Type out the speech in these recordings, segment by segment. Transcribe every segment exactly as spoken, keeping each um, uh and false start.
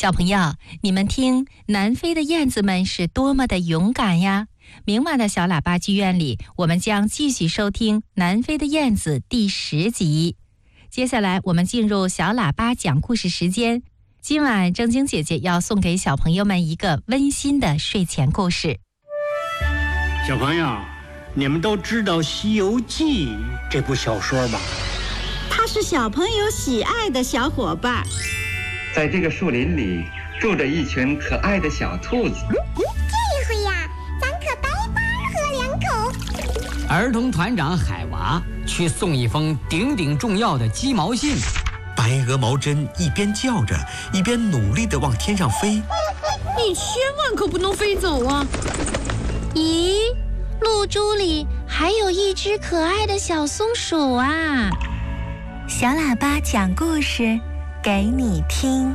小朋友，你们听，南非的燕子们是多么的勇敢呀！明晚的小喇叭剧院里，我们将继续收听《南非的燕子》第十集。接下来，我们进入小喇叭讲故事时间。今晚正经姐姐要送给小朋友们一个温馨的睡前故事。 小朋友，你们都知道《西游记》这部小说吧？ 它是小朋友喜爱的小伙伴。 在这个树林里住着一群可爱的小兔子。 这回呀，咱可白白喝两口。 儿童团长海娃去送一封顶顶重要的鸡毛信。 白鹅毛针一边叫着，一边努力地往天上飞。 你千万可不能飞走啊！ 咦，露珠里还有一只可爱的小松鼠啊！ 小喇叭讲故事给你听。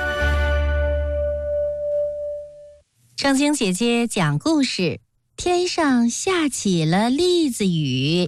正经姐姐讲故事，天上下起了栗子雨。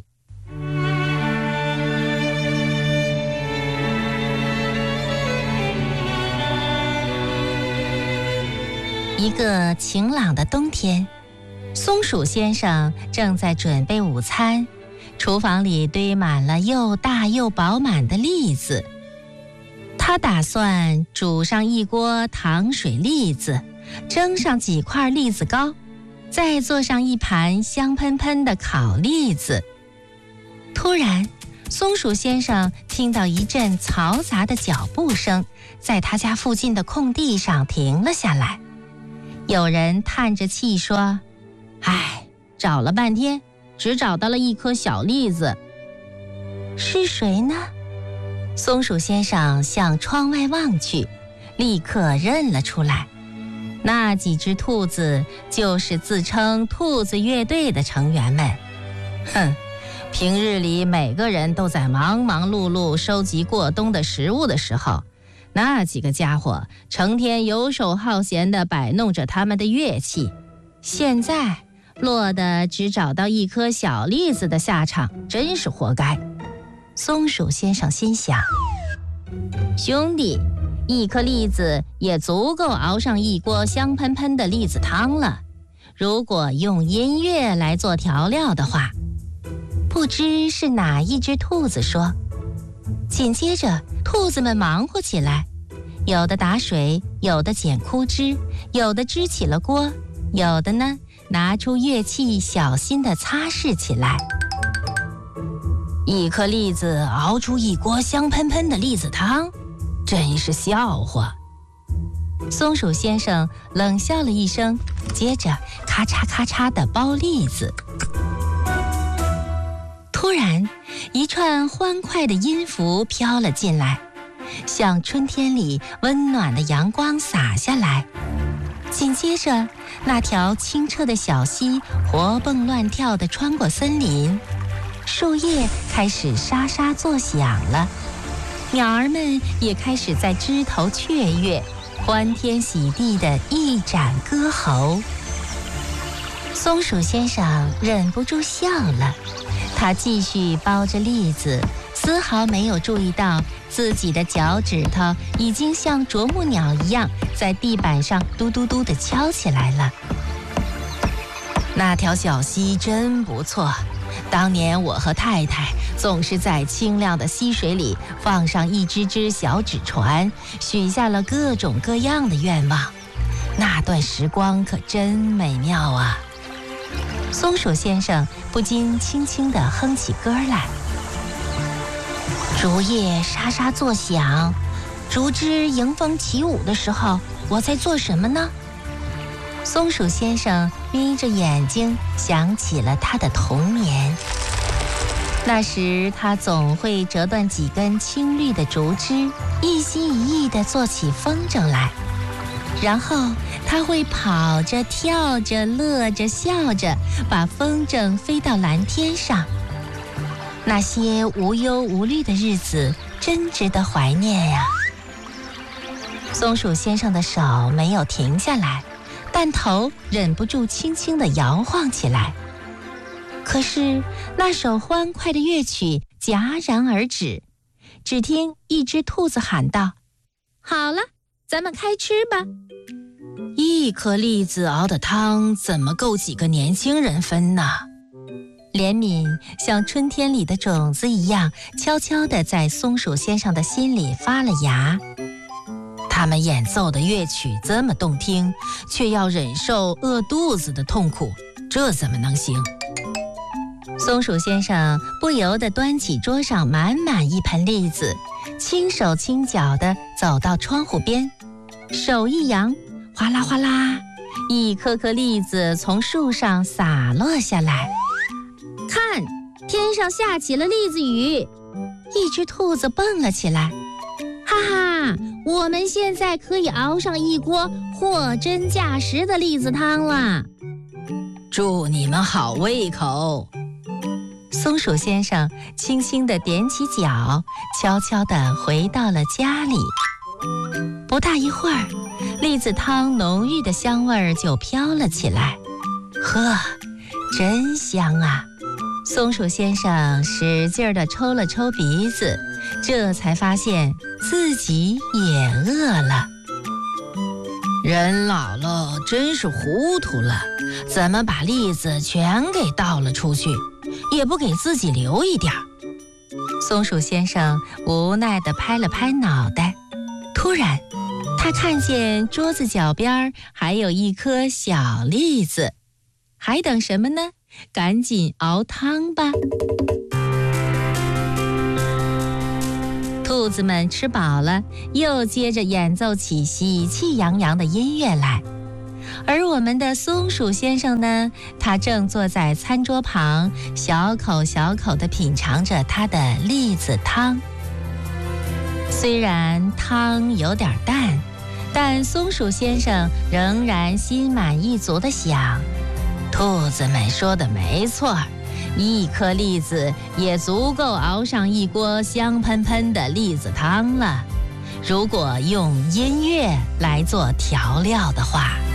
一个晴朗的冬天，松鼠先生正在准备午餐，厨房里堆满了又大又饱满的栗子。他打算煮上一锅糖水栗子，蒸上几块栗子糕，再做上一盘香喷喷的烤栗子。突然，松鼠先生听到一阵嘈杂的脚步声，在他家附近的空地上停了下来。有人叹着气说：唉，找了半天，只找到了一颗小栗子。是谁呢？松鼠先生向窗外望去，立刻认了出来。那几只兔子就是自称兔子乐队的成员们。哼，平日里每个人都在忙忙碌碌收集过冬的食物的时候，那几个家伙成天游手好闲地摆弄着他们的乐器，现在落得只找到一颗小栗子的下场，真是活该。松鼠先生心想，兄弟，一颗栗子也足够熬上一锅香喷喷的栗子汤了。如果用音乐来做调料的话，不知是哪一只兔子说。紧接着，兔子们忙活起来，有的打水，有的捡枯枝，有的支起了锅，有的呢拿出乐器小心地擦拭起来。一颗栗子熬出一锅香喷喷的栗子汤，真是笑话。松鼠先生冷笑了一声，接着咔嚓咔嚓地剥栗子。突然，一串欢快的音符飘了进来，像春天里温暖的阳光洒下来。紧接着，那条清澈的小溪活蹦乱跳地穿过森林，树叶开始沙沙作响了，鸟儿们也开始在枝头雀跃，欢天喜地地一展歌喉。松鼠先生忍不住笑了，他继续剥着栗子，丝毫没有注意到自己的脚趾头已经像啄木鸟一样在地板上嘟嘟嘟地敲起来了。那条小溪真不错，当年我和太太总是在清亮的溪水里放上一只只小纸船，许下了各种各样的愿望，那段时光可真美妙啊。松鼠先生不禁轻轻地哼起歌来。竹叶沙沙作响，竹枝迎风起舞的时候，我在做什么呢？松鼠先生眯着眼睛想起了他的童年。那时他总会折断几根青绿的竹枝，一心一意地做起风筝来，然后他会跑着跳着乐着笑着，把风筝飞到蓝天上。那些无忧无虑的日子真值得怀念呀。松鼠先生的手没有停下来，但头忍不住轻轻地摇晃起来。可是那首欢快的乐曲戛然而止，只听一只兔子喊道：好了， 咱们开吃吧。一颗栗子熬的汤怎么够几个年轻人分呢？怜悯像春天里的种子一样，悄悄地在松鼠先生的心里发了芽。他们演奏的乐曲这么动听，却要忍受饿肚子的痛苦，这怎么能行？松鼠先生不由得端起桌上满满一盆栗子，轻手轻脚地走到窗户边，手一扬，哗啦哗啦，一颗颗栗子从树上洒落下来。看，天上下起了栗子雨，一只兔子蹦了起来。哈哈，我们现在可以熬上一锅货真价实的栗子汤了。祝你们好胃口。松鼠先生轻轻地踮起脚，悄悄地回到了家里。不大一会儿，栗子汤浓郁的香味儿就飘了起来。呵，真香啊！松鼠先生使劲地抽了抽鼻子，这才发现自己也饿了。人老了真是糊涂了，怎么把栗子全给倒了出去，也不给自己留一点儿？松鼠先生无奈地拍了拍脑袋。突然，他看见桌子脚边还有一颗小栗子，还等什么呢？赶紧熬汤吧。兔子们吃饱了，又接着演奏起喜气洋洋的音乐来。而我们的松鼠先生呢，他正坐在餐桌旁，小口小口地品尝着他的栗子汤。虽然汤有点淡，但松鼠先生仍然心满意足地想，兔子们说的没错，一颗栗子也足够熬上一锅香喷喷的栗子汤了，如果用音乐来做调料的话。